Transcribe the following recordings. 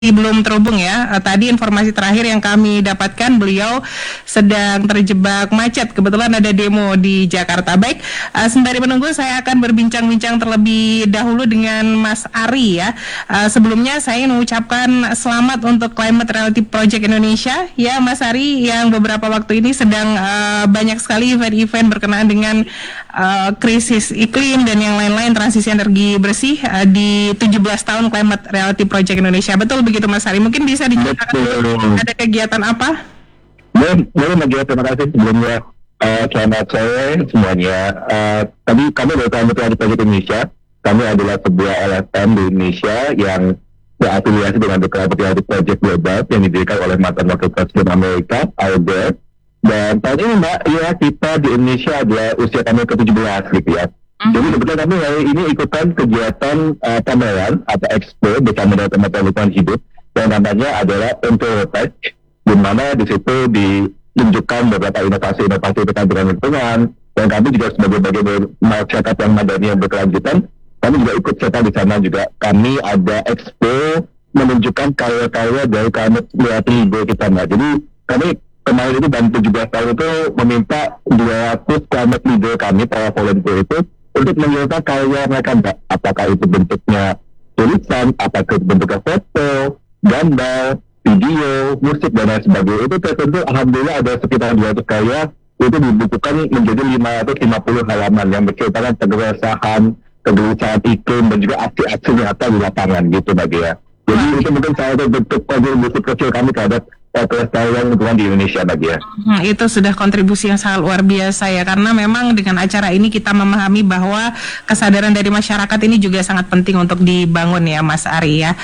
belum terhubung ya. Tadi informasi terakhir yang kami dapatkan beliau sedang terjebak macet. Kebetulan ada demo di Jakarta. Baik, sembari menunggu saya akan berbincang-bincang terlebih dahulu dengan Mas Ari ya. Sebelumnya saya ingin mengucapkan selamat untuk Climate Reality Project Indonesia ya Mas Ari, yang beberapa waktu ini sedang banyak sekali event-event berkenaan dengan krisis iklim dan yang lain-lain, transisi energi bersih di 17 tahun Climate Reality Project Indonesia. Betul begitu Mas Hari? Mungkin bisa diceritakan ada kegiatan apa? Boleh Nadia, terima kasih sebelumnya. Selamat sore semuanya. Tadi kami dari Climate Reality Project Indonesia. Kami adalah sebuah LSM di Indonesia yang berafiliasi dengan The Climate Reality Project Global yang didirikan oleh mantan Wakil Presiden Amerika, Al Gore. Dan tahun ini Mbak, ya kita di Indonesia adalah usia kami ke-17 gitu ya. Jadi kebetulan kami hari ini ikutan kegiatan pameran atau expo bersama dengan teman-teman lingkungan hidup yang namanya adalah Enterotech, di mana di situ ditunjukkan beberapa inovasi-inovasi terkait dengan lingkungan, dan kami juga sebagai bagian masyarakat yang madani yang berkelanjutan, kami juga ikut serta di sana juga. Kami ada expo menunjukkan karya-karya dari Climate Reality kita Mbak. Jadi kami kemarin itu dan 17 tahun itu meminta 200 climate leader kami, para volunteer itu, untuk mengirimkan karya mereka Mbak. Apakah itu bentuknya tulisan, apakah itu bentuknya foto, gambar, video, musik, dan lain sebagainya. Itu tentu alhamdulillah ada sekitar 200 karya, itu dibukukan menjadi 550 halaman yang berceritakan kegelisahan iklim, dan juga aksi-aksi nyata di lapangan gitu Mbak ya. Jadi itu mungkin salah satu bentuk kontribusi kecil kami terhadap kelestarian lingkungan di Indonesia Mbak ya. Itu sudah kontribusi yang sangat luar biasa ya, karena memang dengan acara ini kita memahami bahwa kesadaran dari masyarakat ini juga sangat penting untuk dibangun ya Mas Ari ya.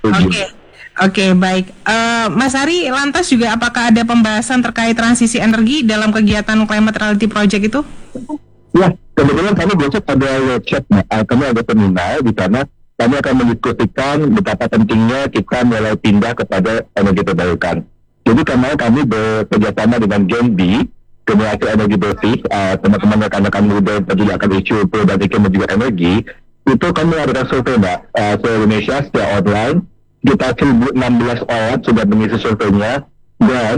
Oke, baik. Mas Ari, lantas juga apakah ada pembahasan terkait transisi energi dalam kegiatan Climate Reality Project itu? Ya, kebetulan kami besok ada workshop, kami ada seminar di sana. Kami akan mendiskusikan betapa pentingnya kita mulai pindah kepada energi terbarukan. Jadi kemarin kami bekerjasama dengan Gen B, generasi energi bersih, teman-teman rekan-rekan muda yang peduli akan isu perubahan iklim dan juga energi, itu kami adakan survei Mbak, seluruh Indonesia secara online. Kita 1.016 orang sudah mengisi surveinya, dan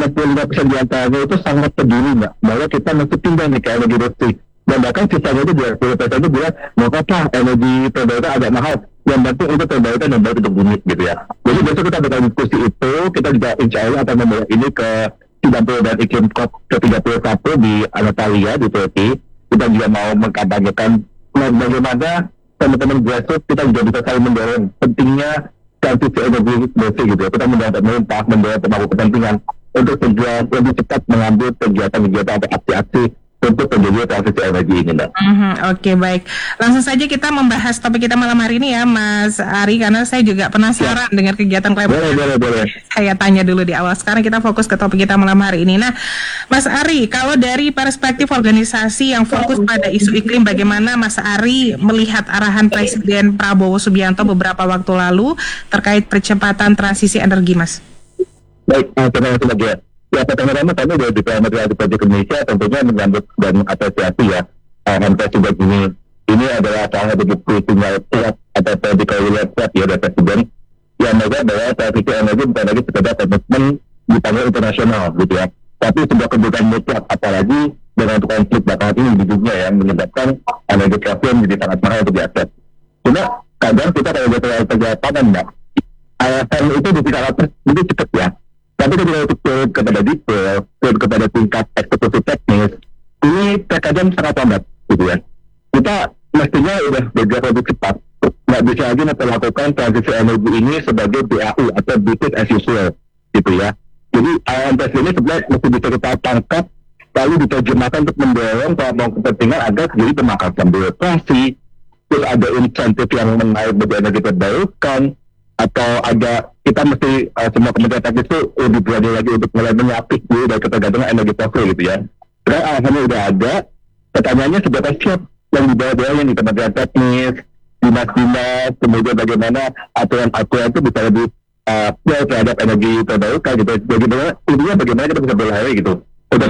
65% di antaranya itu sangat peduli Mbak, bahwa kita mesti pindah nih ke energi bersih. Dan bahkan sisanya itu 20% itu bilang, mau apa energi terbarukan agak mahal, yang penting itu terbarukan dan baik untuk bumi gitu ya. Jadi besok kita bakal diskusi itu, kita juga insya Allah akan membawa ini ke sidang perubahan iklim COP ke-31 di Antalya di Turki. Kita juga mau mengkampanyekan bagaimana teman-teman grassroots kita juga bisa saling mendorong pentingnya transisi energi bersih gitu ya. Kita mendorong pemerintah, mendorong pemangku kepentingan untuk segera lebih cepat mengambil kegiatan-kegiatan atau aksi-aksi untuk terjadi transisi energi ini Mbak. Oke, baik. Langsung saja kita membahas topik kita malam hari ini ya Mas Ari, karena saya juga penasaran dengan kegiatan climate. Boleh. Saya tanya dulu di awal. Sekarang kita fokus ke topik kita malam hari ini. Nah, Mas Ari, kalau dari perspektif organisasi yang fokus pada isu iklim, bagaimana Mas Ari melihat arahan Presiden Prabowo Subianto beberapa waktu lalu terkait percepatan transisi energi, Mas? Baik, terima kasih Mbak. Ya, pertama-tama kami dari Climate Reality Project Indonesia tentunya menyambut dan mengapresiasi ya Presiden ini. Ini adalah salah satu bukti sinyal kuat atau political will kuat ya dari Presiden yang melihat bahwa transisi energi bukan lagi sekedar komitmen di panggung internasional gitu ya, tapi sebuah kebutuhan mutlak, apalagi dengan konflik belakangan ini di dunia yang menyebabkan energi fosil menjadi sangat mahal untuk diakses. Cuma kadang kita kalau bicara perjalanan Mbak, alasan itu itu cepat ya. Tapi ketika untuk turun kepada detail, turun kepada tingkat eksekusi teknis, ini terkadang sangat lambat, gitu ya. Kita mestinya udah bergerak lebih cepat, nggak bisa lagi melakukan transisi energi ini sebagai BAU atau business as usual, gitu ya. Jadi AMPS ini sebenarnya mesti bisa kita tangkap, lalu diterjemahkan untuk mendorong kelompok kepentingan agar jadi pemangkasan birokrasi, terus ada insentif yang menaik bagi energi terbarukan, atau ada kita mesti semua kementerian teknis itu lebih berani lagi untuk mulai menyapik dulu dari ketergantungan energi fosil gitu ya. Karena alasannya udah ada, pertanyaannya seberapa siap yang di bawah-bawahnya di kementerian teknis, dinas-dinas, kemudian bagaimana aturan-aturan itu bisa lebih terhadap energi terbarukan gitu. Bagaimana kita bisa berlari gitu untuk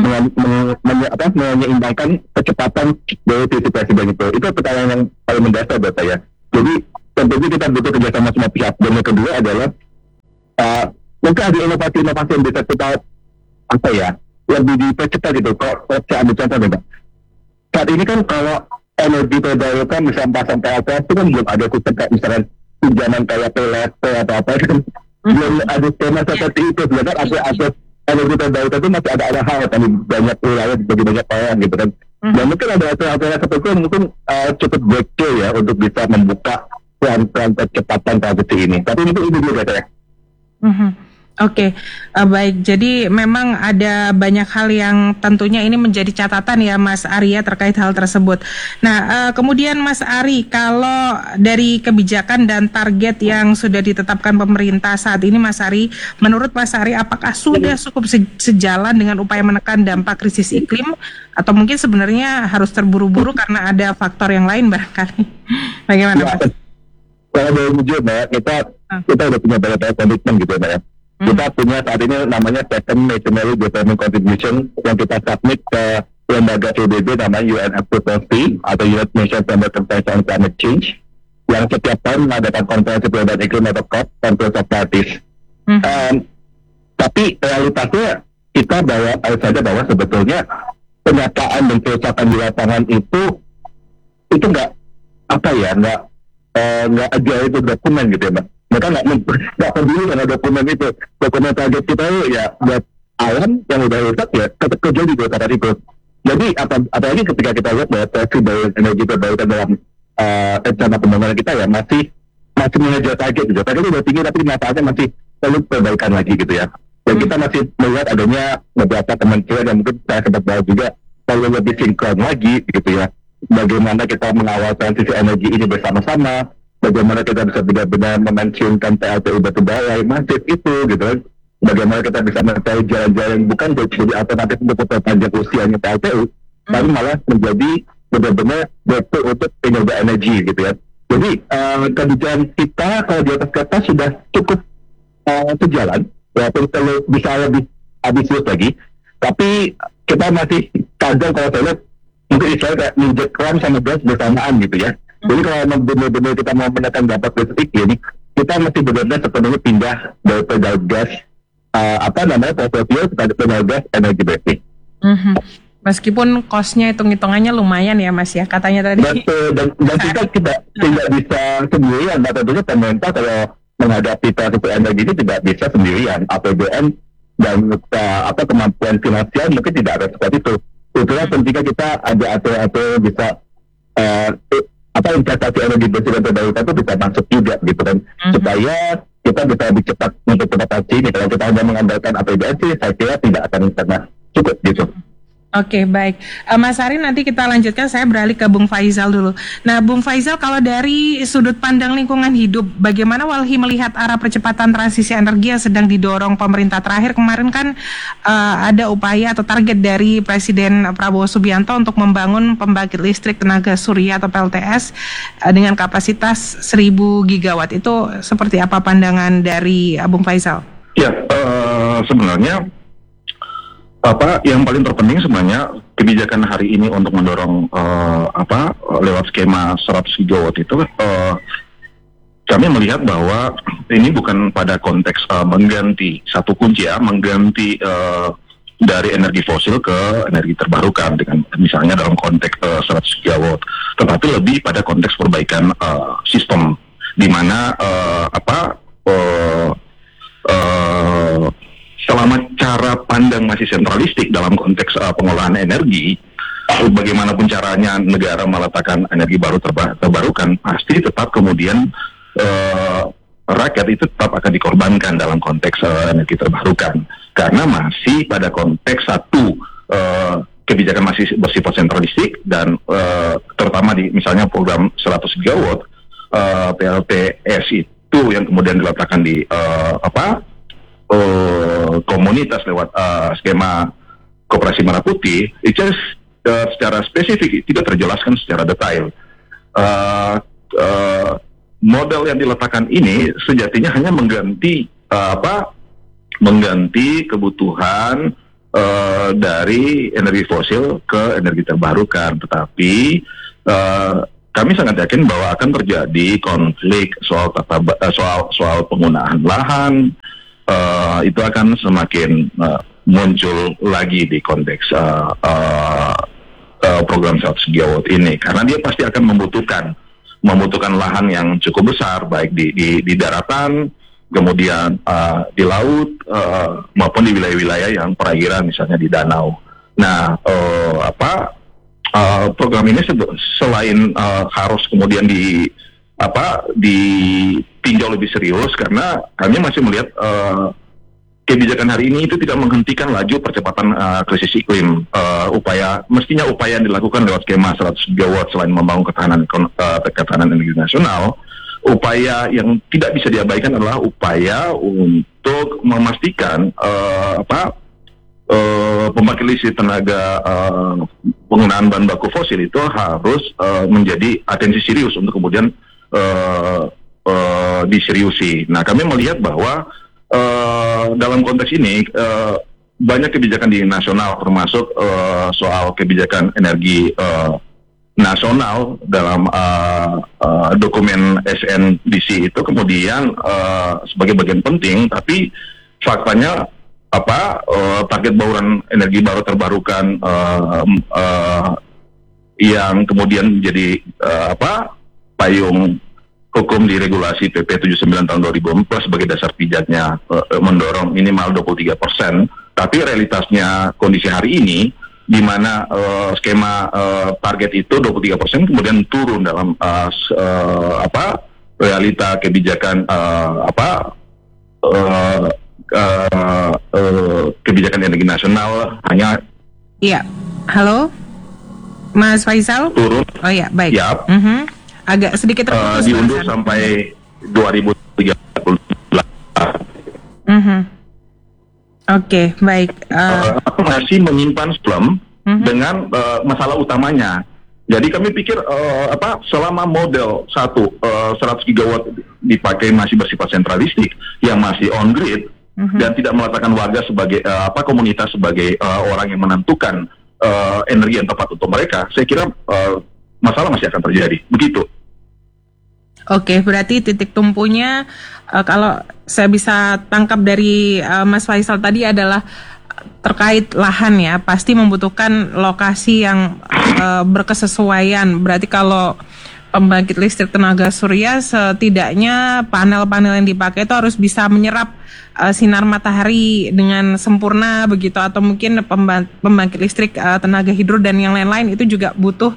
menyeimbangkan kecepatan dari visi presiden itu. Itu pertanyaan yang paling mendasar buat saya. Jadi tentunya kita butuh kerjasama semua pihak. Dan yang kedua adalah mungkin ada inovasi-inovasi yang bisa kita apa ya lebih dipercepat gitu. Kalau saya ambil contoh nih Mbak, saat ini kan kalau energi terbarukan bisa pasang PLTS itu kan belum ada sistem kayak misalnya pinjaman kayak PLT atau apa kan belum ada skema seperti itu. Sebenarnya ada energi terbarukan itu masih ada hal tapi banyak wilayah bagi banyak orang gitu kan. Dan mungkin ada alternatif seperti itu yang mungkin cukup breakthrough ya untuk bisa membuka pelan-pelan percepatan transisi ini. Tapi mungkin itu juga saya. Oke, baik. Jadi memang ada banyak hal yang tentunya ini menjadi catatan ya Mas Arya terkait hal tersebut. Nah, kemudian Mas Ari, kalau dari kebijakan dan target yang sudah ditetapkan pemerintah saat ini Mas Ari, menurut Mas Ari apakah sudah cukup sejalan dengan upaya menekan dampak krisis iklim atau mungkin sebenarnya harus terburu-buru karena ada faktor yang lain barangkali? Bagaimana Mas? Kalau boleh jujur Mbak, kita udah punya banyak komitmen gitu Mbak ya. Kita punya saat ini namanya Second National Development Contribution yang kita submit ke lembaga PBB namanya UNFCCC atau United Nations Framework Convention on Climate Change yang setiap tahun mengadakan konferensi perubahan iklim atau COP Conference of Parties. Tapi realitasnya kita saja bahwa sebetulnya penyataan dan kerusakan di lapangan itu nggak aja itu dokumen gitu ya Mbak. Mereka nggak peduli dengan dokumen itu. Dokumen target kita itu ya buat alam yang udah rusak ya kerja di kota itu. Jadi apalagi ketika kita lihat bahwa dari energi terbarukan dalam rencana pembangunan kita ya masih mengejar target gitu. Targetnya udah tinggi tapi kenyataannya masih perlu perbaikan lagi gitu ya. Dan kita masih melihat adanya beberapa kementerian yang mungkin saya sempat bahas juga perlu lebih sinkron lagi gitu ya. Bagaimana kita mengawal transisi energi ini bersama-sama. Bagaimana kita bisa benar-benar memensiunkan PLTU batubara yang masif itu gitu kan. Bagaimana kita bisa mencari jalan-jalan bukan jadi alternatif untuk memperpanjang usianya PLTU, tapi malah menjadi benar-benar breakthrough untuk renewable energy gitu ya. Jadi kebijakan kita kalau di atas kertas sudah cukup sejalan, walaupun perlu bisa lebih ambisius lagi, tapi kita masih kadang kalau saya lihat mungkin istilahnya kayak minjek kram sama gas bersamaan gitu ya. Jadi kalau benar-benar kita mau menekan dampak krisis iklim, kita masih benar-benar sepenuhnya pindah dari pedal gas fossil fuel kepada pedal gas energi bersih. Meskipun cost-nya hitung-hitungannya lumayan ya Mas ya katanya tadi. Betul, dan kita tidak bisa sendirian. Nah, tentunya pemerintah kalau menghadapi transisi energi ini tidak bisa sendirian. APBN dan kemampuan finansial mungkin tidak ada seperti itu. Itulah pentingnya kita ada aturan bisa investasi energi bersih dan terbarukan itu bisa masuk juga gitu kan, supaya kita bisa lebih cepat untuk beradaptasi ini. Kalau kita hanya mengandalkan APBN sih saya kira tidak akan pernah cukup gitu. Oke, baik. Mas Ari, nanti kita lanjutkan. Saya beralih ke Bung Faizal dulu. Nah, Bung Faizal, kalau dari sudut pandang lingkungan hidup, bagaimana Walhi melihat arah percepatan transisi energi yang sedang didorong pemerintah? Terakhir kemarin kan ada upaya atau target dari Presiden Prabowo Subianto untuk membangun pembangkit listrik tenaga surya atau PLTS dengan kapasitas 1000 gigawatt. Itu seperti apa pandangan dari Bung Faizal? Ya, sebenarnya yang paling terpenting sebenarnya kebijakan hari ini untuk mendorong lewat skema 100 gigawatt itu kami melihat bahwa ini bukan pada konteks mengganti satu kunci ya, mengganti dari energi fosil ke energi terbarukan dengan misalnya dalam konteks 100 gigawatt, tetapi lebih pada konteks perbaikan sistem di mana selama cara pandang masih sentralistik dalam konteks pengolahan energi, bagaimanapun caranya negara meletakkan energi baru terbarukan, pasti tetap kemudian rakyat itu tetap akan dikorbankan dalam konteks energi terbarukan, karena masih pada konteks satu kebijakan masih bersifat sentralistik dan terutama di misalnya program 100 gigawatt PLTS itu yang kemudian diletakkan di komunitas lewat skema Koperasi Merah Putih, itu secara spesifik tidak terjelaskan secara detail. Model yang diletakkan ini sejatinya hanya mengganti kebutuhan dari energi fosil ke energi terbarukan, tetapi kami sangat yakin bahwa akan terjadi konflik soal penggunaan lahan, itu akan semakin muncul lagi di konteks program 100 gigawatt ini, karena dia pasti akan membutuhkan lahan yang cukup besar, baik di daratan, kemudian di laut, maupun di wilayah-wilayah yang perairan, misalnya di danau. Nah, program ini selain harus kemudian ditinjau lebih serius, karena kami masih melihat kebijakan hari ini itu tidak menghentikan laju percepatan krisis iklim. Mestinya upaya yang dilakukan lewat skema 100 gigawatt selain membangun ketahanan energi nasional, upaya yang tidak bisa diabaikan adalah upaya untuk memastikan pembangkit listrik tenaga penggunaan bahan baku fosil itu harus menjadi atensi serius untuk kemudian diseriusi. Nah, kami melihat bahwa dalam konteks ini banyak kebijakan di nasional, termasuk soal kebijakan energi nasional dalam dokumen SNDC itu kemudian sebagai bagian penting, tapi faktanya target bauran energi baru terbarukan yang kemudian menjadi payung hukum di regulasi PP 79 tahun 2004 sebagai dasar pijatnya mendorong minimal 23%, tapi realitasnya kondisi hari ini di mana skema target itu 23% kemudian turun dalam realita kebijakan kebijakan energi nasional hanya. Iya, halo Mas Faisal. Turun. Oh ya, baik. Yap. Agak sedikit terputus. Diundur sampai 2038. Oke, baik. Masih menyimpan problem dengan masalah utamanya. Jadi kami pikir selama model 100 gigawatt dipakai masih bersifat sentralistik, yang masih on grid dan tidak meletakkan warga sebagai komunitas sebagai orang yang menentukan energi yang tepat untuk mereka, saya kira masalah masih akan terjadi. Begitu. Oke, berarti titik tumpunya kalau saya bisa tangkap dari Mas Faisal tadi adalah terkait lahan ya, pasti membutuhkan lokasi yang berkesesuaian. Berarti kalau pembangkit listrik tenaga surya, setidaknya panel-panel yang dipakai itu harus bisa menyerap sinar matahari dengan sempurna begitu, atau mungkin pembangkit listrik tenaga hidro dan yang lain-lain itu juga butuh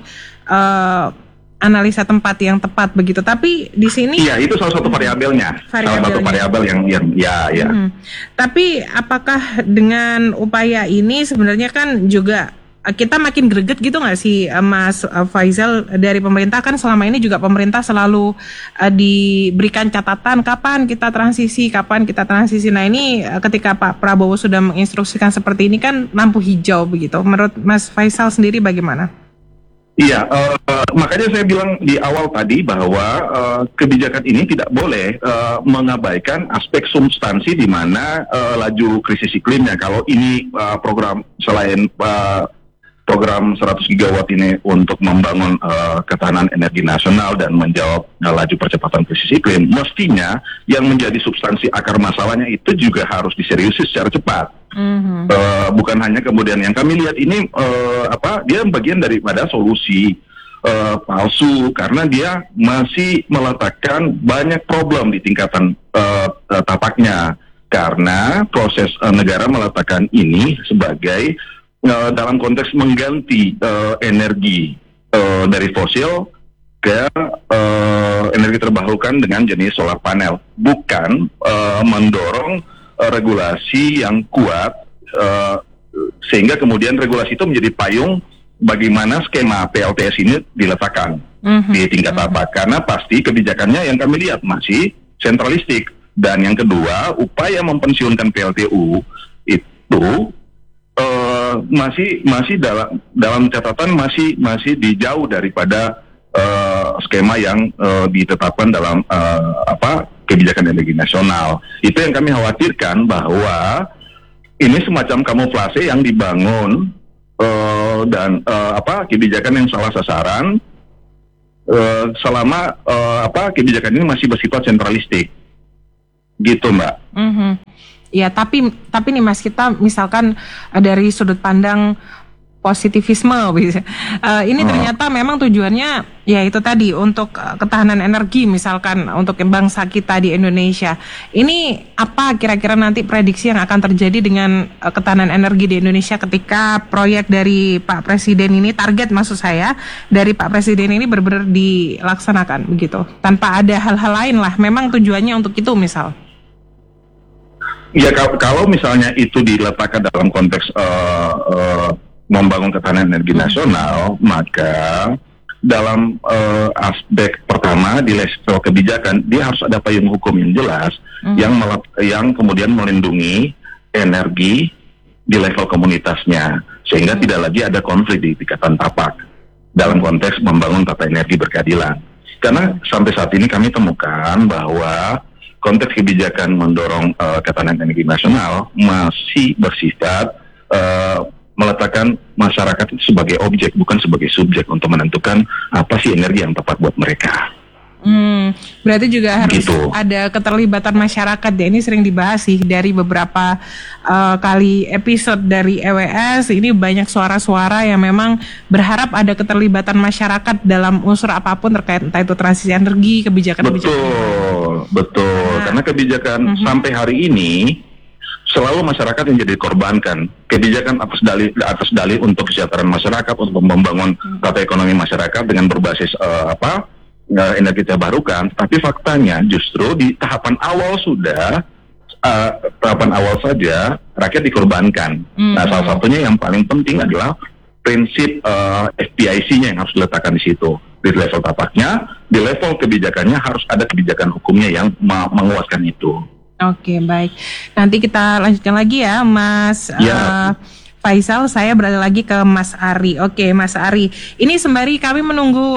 analisa tempat yang tepat begitu. Tapi di sini itu salah satu variabelnya. Salah satu variabel yang ya. Tapi apakah dengan upaya ini sebenarnya kan juga kita makin greget gitu nggak sih Mas Faisal, dari pemerintah kan selama ini juga pemerintah selalu diberikan catatan kapan kita transisi. Nah ini ketika Pak Prabowo sudah menginstruksikan seperti ini kan lampu hijau begitu. Menurut Mas Faisal sendiri bagaimana? Iya, makanya saya bilang di awal tadi bahwa kebijakan ini tidak boleh mengabaikan aspek substansi di mana laju krisis iklimnya. Kalau ini program selain program 100 gigawatt ini untuk membangun ketahanan energi nasional dan menjawab laju percepatan krisis iklim, mestinya yang menjadi substansi akar masalahnya itu juga harus diseriusi secara cepat. Bukan hanya kemudian yang kami lihat ini dia bagian daripada solusi palsu, karena dia masih meletakkan banyak problem di tingkatan tapaknya, karena proses negara meletakkan ini sebagai dalam konteks mengganti energi dari fosil ke energi terbarukan dengan jenis solar panel, bukan mendorong regulasi yang kuat sehingga kemudian regulasi itu menjadi payung bagaimana skema PLTS ini diletakkan di tingkat tapak, karena pasti kebijakannya yang kami lihat masih sentralistik. Dan yang kedua, upaya mempensiunkan PLTU itu masih dalam catatan masih jauh daripada skema yang ditetapkan dalam kebijakan energi nasional. Itu yang kami khawatirkan, bahwa ini semacam kamuflase yang dibangun dan kebijakan yang salah sasaran selama kebijakan ini masih bersifat sentralistik, gitu Mbak. Ya, tapi nih Mas, kita misalkan dari sudut pandang positivisme, ini ternyata memang tujuannya ya itu tadi untuk ketahanan energi, misalkan untuk bangsa kita di Indonesia. Ini apa kira-kira nanti prediksi yang akan terjadi dengan ketahanan energi di Indonesia ketika proyek dari Pak Presiden ini, target maksud saya dari Pak Presiden ini benar-benar dilaksanakan begitu, tanpa ada hal-hal lain lah. Memang tujuannya untuk itu misal. Ya kalau misalnya itu diletakkan dalam konteks membangun ketahanan energi nasional, maka dalam aspek pertama di level kebijakan dia harus ada payung hukum yang jelas yang kemudian melindungi energi di level komunitasnya sehingga tidak lagi ada konflik di tingkatan tapak dalam konteks membangun tata energi berkeadilan. Karena sampai saat ini kami temukan bahwa konteks kebijakan mendorong ketahanan energi nasional masih bersifat meletakkan masyarakat itu sebagai objek, bukan sebagai subjek untuk menentukan apa sih energi yang tepat buat mereka. Berarti juga harus gitu. ada keterlibatan masyarakat ya. Ini sering dibahas sih dari beberapa kali episode dari EWS. Ini banyak suara-suara yang memang berharap ada keterlibatan masyarakat dalam unsur apapun terkait entah itu transisi energi, kebijakan-kebijakan. Betul. Karena kebijakan sampai hari ini selalu masyarakat yang jadi korbankan. Kebijakan atas dalih untuk kesejahteraan masyarakat, untuk membangun tata ekonomi masyarakat dengan berbasis energi terbarukan, tapi faktanya justru di tahapan awal saja rakyat dikorbankan. Nah, salah satunya yang paling penting adalah prinsip FPIC-nya yang harus diletakkan di situ. Di level tapaknya, di level kebijakannya harus ada kebijakan hukumnya yang menguatkan itu. Oke, baik. Nanti kita lanjutkan lagi ya, Mas Faisal. Saya beralih lagi ke Mas Ari. Oke, Mas Ari. Ini sembari kami menunggu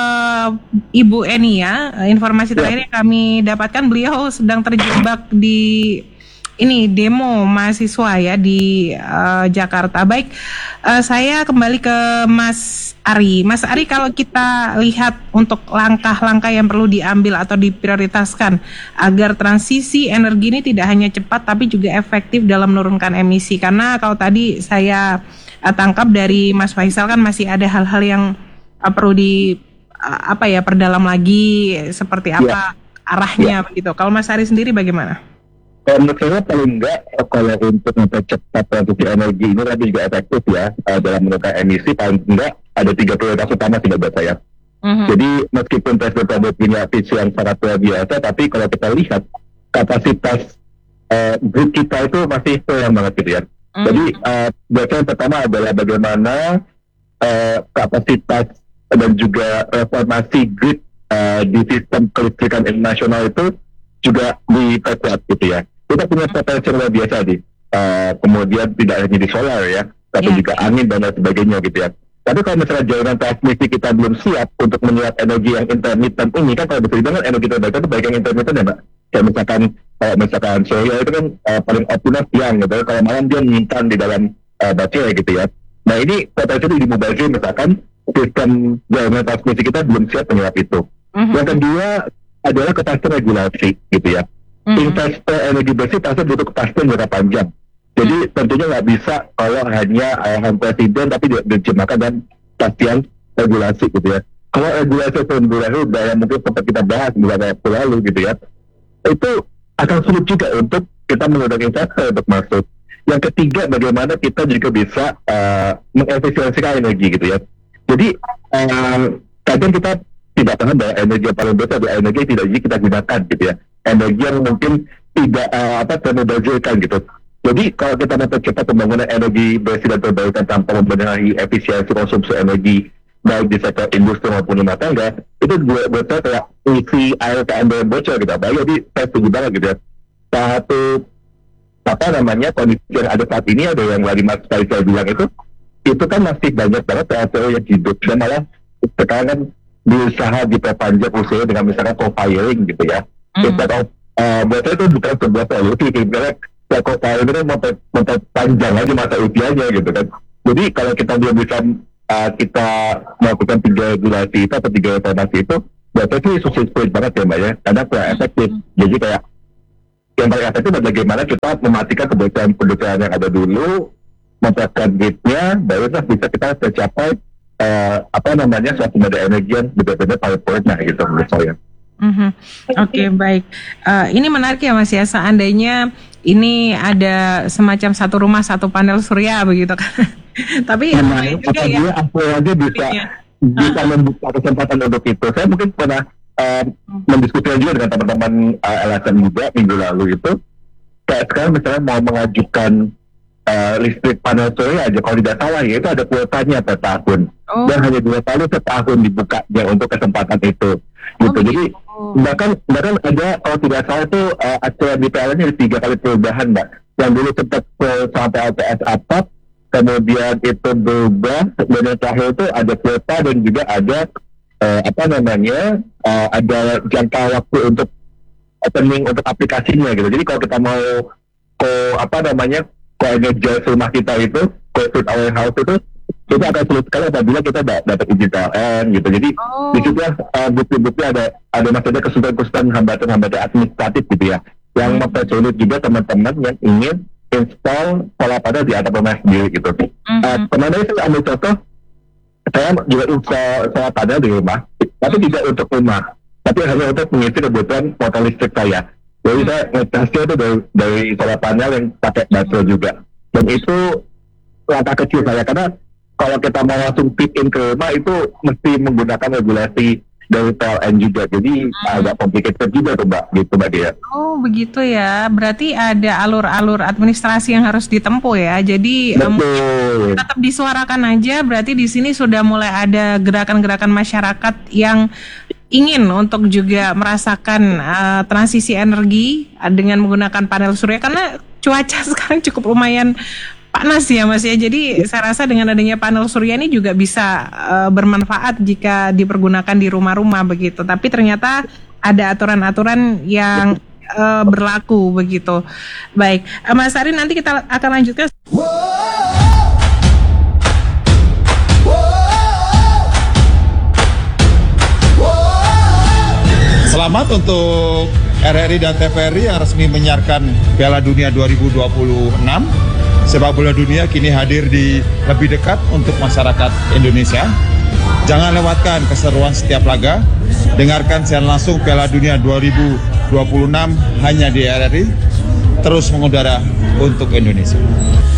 Ibu Eni ya. Informasi terakhir yang kami dapatkan, beliau sedang terjebak di demo mahasiswa ya di Jakarta. Baik, saya kembali ke Mas Ari. Mas Ari, kalau kita lihat untuk langkah-langkah yang perlu diambil atau diprioritaskan agar transisi energi ini tidak hanya cepat tapi juga efektif dalam menurunkan emisi. Karena kalau tadi saya tangkap dari Mas Faisal kan masih ada hal-hal yang perlu perdalam lagi seperti apa arahnya begitu. Kalau Mas Ari sendiri bagaimana? Menurut saya paling enggak kalau untuk mempercepat transisi energi ini tadi juga efektif ya dalam menurunkan emisi, paling enggak ada 3 prioritas utama sih buat saya. Jadi meskipun Presiden Prabowo punya visi yang sangat luar biasa, tapi kalau kita lihat kapasitas grid kita itu masih kurang banget gitu ya. Jadi buat saya yang pertama adalah bagaimana kapasitas dan juga reformasi grid di sistem kelistrikan internasional itu juga diperkuat gitu ya. Kita punya potensi luar biasa kemudian tidak hanya di solar ya, tapi juga angin dan lain sebagainya gitu ya. Tapi kalau misalnya jaringan transmisi kita belum siap untuk menyerap energi yang intermittent ini, kan kalau bisa dibilang energi terbarukan itu baik yang intermittent ya Mbak. Kayak misalkan surya itu kan paling optimal siang gitu. Kalau malam dia menyimpan di dalam baterai gitu ya. Nah ini potensi di mubazir misalkan sistem jaringan transmisi kita belum siap menyerap itu. Yang kedua adalah kepastian regulasi gitu ya. Investor energi bersih pasti butuh kepastian jangka panjang. Jadi tentunya nggak bisa kalau hanya arahan presiden tapi diterjemahkan dan kepastian regulasi gitu ya. Kalau regulasi udah yang mungkin sempat kita bahas beberapa waktu lalu gitu ya, itu akan sulit juga untuk kita mengundang investor untuk masuk. Yang ketiga, bagaimana kita juga bisa mengefisiensikan energi gitu ya. Jadi kadang kita tidak paham bahwa energi yang paling besar adalah energi yang tidak kita gunakan gitu ya. Energi yang mungkin tidak termubazirkan gitu. Jadi kalau kita mempercepat pembangunan energi bersih dan terbarukan tanpa membenahi efisiensi konsumsi energi baik di sektor industri maupun rumah tangga, itu buat saya kayak isi air ke ember bocor gitu. Jadi saya setuju banget gitu ya. Satu kondisi yang ada saat ini, ada yang lagi Mas Faisal bilang itu kan masih banyak banget PLTU yang hidup dan malah sekarang kan berusaha diperpanjang usianya dengan misalkan co-firing gitu ya. Buat saya itu bukan sebuah solusi karena co-firing itu memperpanjang lagi masa usianya gitu kan. Jadi kalau kita belum bisa kita melakukan 3 regulasi itu atau 3 reformasi itu, buat saya sih susah banget ya Mbak ya, karena kurang efektif. Jadi kayak yang paling efektif adalah bagaimana kita mematikan kebocoran yang ada dulu, mempersiapkan gridnya, barulah bisa kita tercapai swasembada energi yang benar-benar paripurna gitu menurut saya. Oke, baik. Ini menarik ya Mas ya, seandainya ini ada semacam satu rumah satu panel surya begitu kan. Tapi ya lumayan juga ya. Aku aja bisa membuka kesempatan untuk itu. Saya mungkin pernah mendiskusikan juga dengan teman-teman LSM juga minggu lalu itu. Kayak sekarang misalnya mau mengajukan listrik panel surya aja, kalau tidak salah ya itu ada kuotanya per tahun. Dan hanya 2 kali setahun dibukanya untuk kesempatan itu. Gitu. Jadi bahkan ada kalau tidak salah itu acara di PLN-nya 3 kali perubahan, Mbak. Yang dulu sempat sampai LTS atap, kemudian itu berubah, dan yang terakhir itu ada kuota dan juga ada ada jangka waktu untuk opening untuk aplikasinya gitu. Jadi kalau kita mau energize rumah kita itu, COVID our house itu akan sulit sekali apabila kita dapat izin PLN gitu. Jadi di situ bukti-bukti ada maksudnya kesulitan hambatan administratif gitu ya, yang mempersulit juga teman-teman yang ingin install solar panel di atap rumah sendiri gitu. Kemarin saya ambil contoh, saya juga install solar panel di rumah, tapi tidak untuk rumah, tapi hanya untuk mengisi kebutuhan motor listrik saya. Jadi saya ngecasnya itu dari solar panel yang pakai baterai juga, dan itu langkah kecil saya, karena kalau kita mau langsung fit in ke rumah itu mesti menggunakan regulasi dari PLN juga, jadi agak complicated juga tuh Mbak, gitu Mbak Dia. Oh begitu ya, berarti ada alur-alur administrasi yang harus ditempuh ya. Jadi tetap disuarakan aja. Berarti di sini sudah mulai ada gerakan-gerakan masyarakat yang ingin untuk juga merasakan transisi energi dengan menggunakan panel surya, karena cuaca sekarang cukup lumayan panas ya Mas ya. Jadi saya rasa dengan adanya panel surya ini juga bisa bermanfaat jika dipergunakan di rumah-rumah begitu. Tapi ternyata ada aturan-aturan yang berlaku begitu. Baik, Mas Ari, nanti kita akan lanjutkan. Selamat untuk RRI dan TVRI yang resmi menyiarkan Piala Dunia 2026. Sepak bola dunia kini hadir di lebih dekat untuk masyarakat Indonesia. Jangan lewatkan keseruan setiap laga. Dengarkan siaran langsung Piala Dunia 2026 hanya di RRI. Terus mengudara untuk Indonesia.